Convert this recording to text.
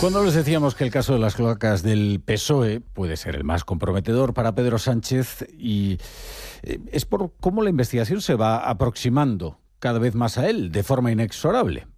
Cuando les decíamos que el caso de las cloacas del PSOE puede ser el más comprometedor para Pedro Sánchez, y es por cómo la investigación se va aproximando cada vez más a él de forma inexorable.